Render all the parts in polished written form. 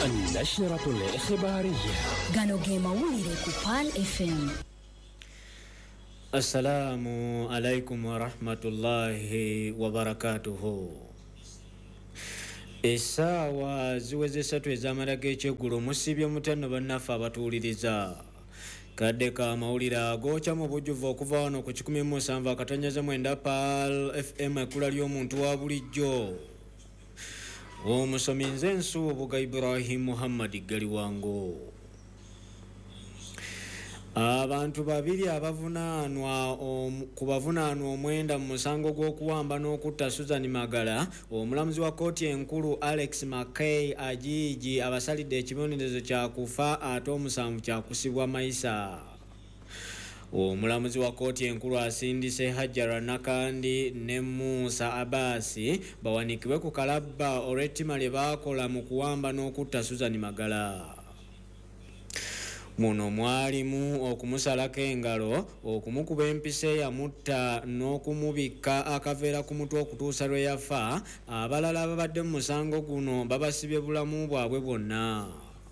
النشرة الإخبارية غانوغي موليري كوبال FM. السلام عليكم ورحمة الله وبركاته. Essaawa ziweze 3 ez'amala g'ekyeggulo musibye mutano bannaffe abatuwuliriza. Kadde ka mawulire agokya mu bujjuvu okuva wano ku 17.9 PAL FM ekkula ly'omuntu wa bulijjo. Omusomi nze Nsuubuga Ibrahim Muhammad Galiwango. Abantu babiri abavunaanwa ku bavunaanwa omwenda mu musango gw'okuwamba n'okutta Susan Magala, omulamuzi wa kkooti enkulu Alex McKay Ajiji abasalidde ekibonerezo kya kufa ate omusanvu kya kusibwa mayisa. Omulamuzi wa kkooti enkulu asindise Hajjara Nakandi ne Musa Abasi bawanikibwe ku kalabba olw'ettima lye baakola mu kuwamba n'okutta Susan Magala. Muno mwalimu okumusalako engalo, okumukuba empisa eyamutta n'okumubikka akaveera ku mutwe okutuusa lwe yafa. Abalala ababadde mu musango guno babasibye bulamu bwabwe bwonna.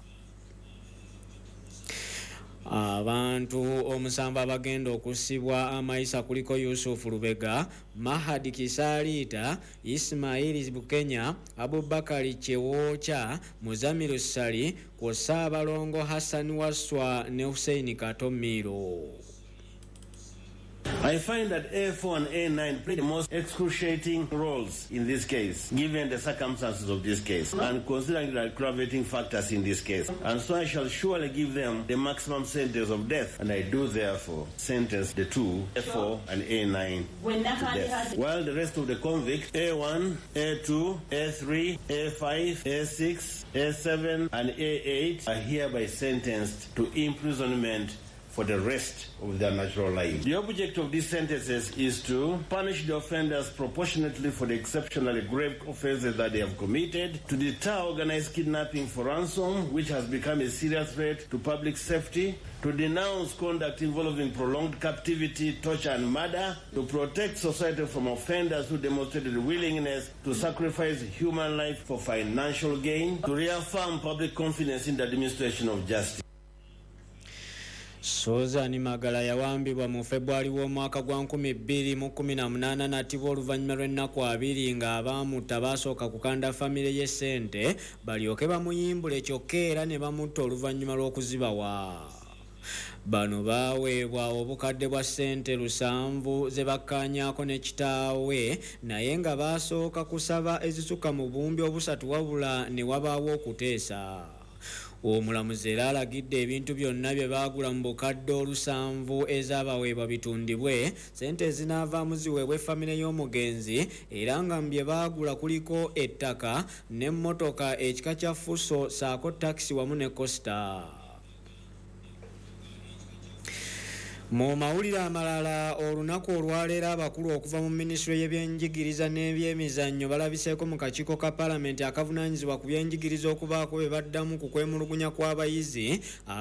Abantu omusanvu abagenda okusibwa amayisa kuliko Yusuf Lubega, Mahadi Kisaliita, Ismail Bukenya, Abubakari Chewoocha, Muzamiru Sali, kw'ossa Abalongo Hassan Waswa ne Hussein Katomiro. I find that A4 and A9 play the most excruciating roles in this case, given the circumstances of this case, and considering the aggravating factors in this case. And so I shall surely give them the maximum sentence of death, and I do therefore sentence the two, A4 and A9, to death. While the rest of the convicts, A1, A2, A3, A5, A6, A7, and A8, are hereby sentenced to imprisonment for the rest of their natural life. The object of these sentences is to punish the offenders proportionately for the exceptionally grave offenses that they have committed, to deter organized kidnapping for ransom, which has become a serious threat to public safety, to denounce conduct involving prolonged captivity, torture, and murder, to protect society from offenders who demonstrated willingness to sacrifice human life for financial gain, to reaffirm public confidence in the administration of justice. Susan Magala yawambibwa mu February w'omwaka gwa 2018 n'attibwa oluvannyuma lw'ennaku 2 ng'abaamutta basooka kukanda famire ye ssente balyoke bamuyimbule kyokka era ne bamutta oluvannyuma lw'okuzibawa. Bano baaweebwa obukadde bwa ssente 7 ze bakkaanyaako ne kitaawe, naye nga baasooka kusaba ezisukka mu buwumbi 3 wabula ne wabaawo okuteesa. Omulamuzi era alagidde ebintu byonna bye baagula mu bukadde 7 ezaabaweebwa bitundibwe, ssente ezinaavaamu ziweebwe famire y'omugenzi, era nga mu bye baagula kuliko ettaka n'emmotoka ekika kya Fuso saako takisi wamu ne Costa. Mu mawulire amalala, olunaku olwaleero abakulu okuva mu minisitule y'ebyenjigiriza n'ebyemizannyo balabiseeko mu kakiiko ka Paalamenti akavunaanyizibwa ku byenjigiriza okubaako be baddamu ku kwemulugunya kw'abayizi